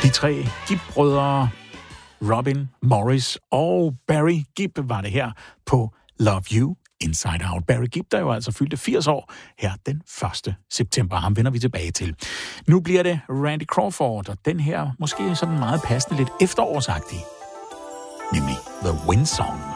De tre Gibb-brødre, Robin, Morris og Barry Gibb, var det her på Love You Inside Out. Barry Gibb, der jo altså fyldte 80 år her den 1. september. Ham vender vi tilbage til. Nu bliver det Randy Crawford, og den her måske sådan meget passende lidt efterårsagtig, nemlig The Wind Song.